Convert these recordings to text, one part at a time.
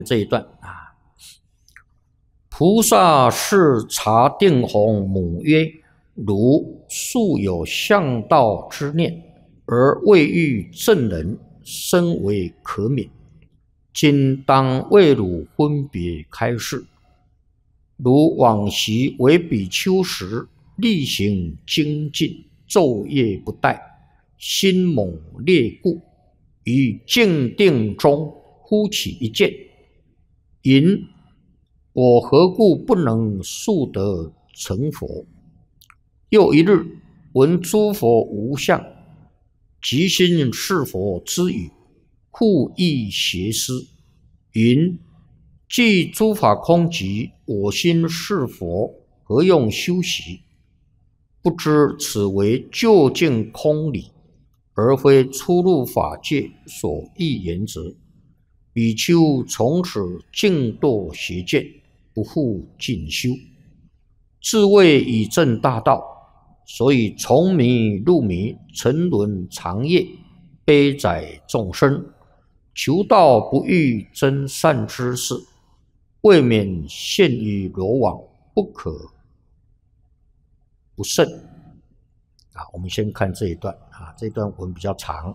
这一段啊，菩萨是茶定弘母曰：汝素有向道之念，而未遇正人，深为可悯。今当为汝分别开示。如往昔为比丘时，力行精进，昼夜不怠，心猛烈故，于静定中忽起一见，云：我何故不能速得成佛？又一日，闻诸佛无相，即心是佛之语，复亦邪思，云：既诸法空寂，我心是佛，何用修习？不知此为究竟空理，而非出入法界所欲言之。比丘从此尽堕邪见，不复进修，自谓已证大道，所以从迷入迷，沉沦长夜，悲哉众生，求道不遇真善知识，未免陷于罗网，不可不慎。我们先看这一段这一段文比较长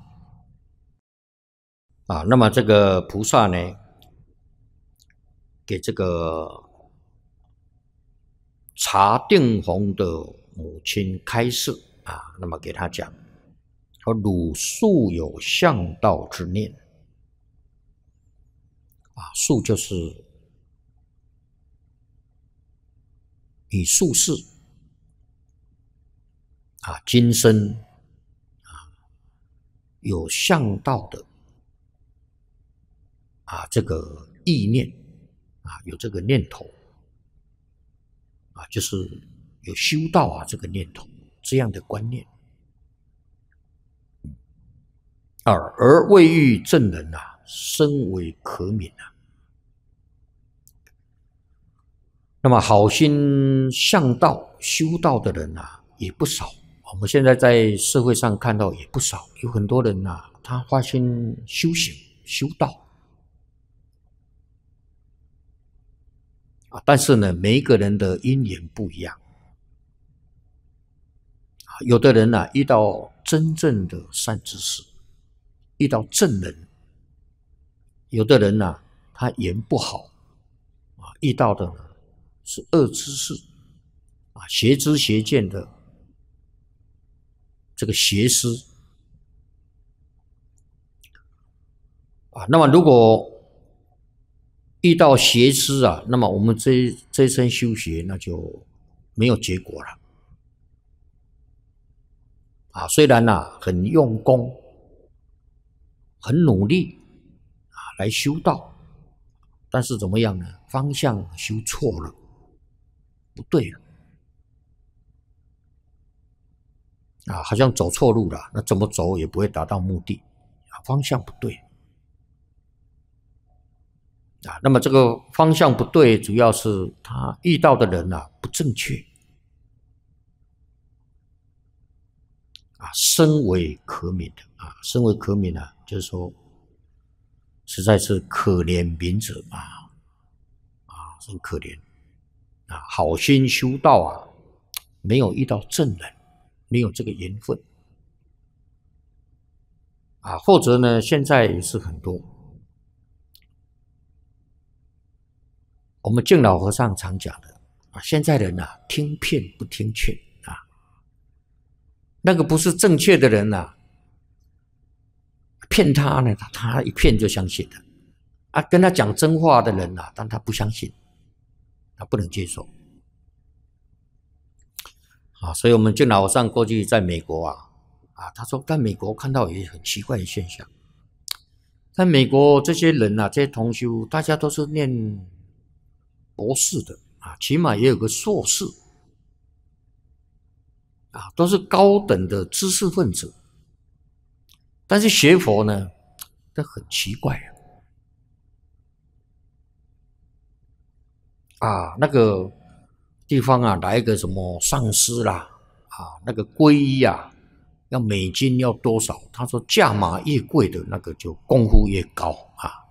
那么这个菩萨呢，给这个茶定弘的母亲开示那么给他讲说：汝素有向道之念素就是以宿世今生有向道的这个意念有这个念头就是有修道这个念头，这样的观念而未遇正人深为可悯那么好心向道修道的人也不少，我们现在在社会上看到也不少，有很多人他发心修行修道但是呢，每一个人的因缘不一样有的人遇到真正的善知识，遇到正人；有的人他缘不好遇到的是恶知识邪知邪见的这个邪师那么如果遇到邪师那么我们这一生修学那就没有结果了虽然很用功很努力来修道，但是怎么样呢？方向修错了，不对了好像走错路了，那怎么走也不会达到目的方向不对那么这个方向不对，主要是他遇到的人不正确深为可悯的深为可悯就是说实在是可怜悯者真可怜好心修道没有遇到正人，没有这个缘分或者呢，现在也是很多。我们净老和尚常讲的现在人听骗不听劝那个不是正确的人骗他呢，他一骗就相信了跟他讲真话的人但他不相信，他不能接受所以我们净老和尚过去在美国他说在美国看到也很奇怪的现象，在美国这些人这些同修大家都是念博士的起码也有个硕士都是高等的知识分子，但是学佛呢，这很奇怪那个地方来一个什么上师啦那个皈依要美金要多少？他说价码越贵的那个就功夫越高